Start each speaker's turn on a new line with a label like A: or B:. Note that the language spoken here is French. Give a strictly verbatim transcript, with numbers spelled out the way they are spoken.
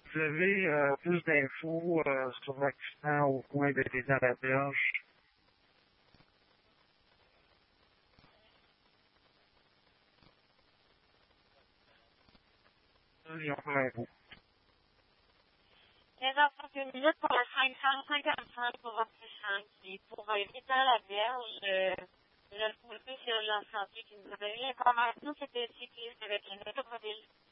A: Vous avez euh, plus d'infos euh, sur l'accident au coin de des à la berge? Ils ont plein pot.
B: quinze heures trente et une minutes pour le cinq cent cinquante-cinq pour cinq. Et pour éviter la Vierge, euh, je le trouve sur la santé qui nous avait eu l'information, c'était cycliste avec une automobile.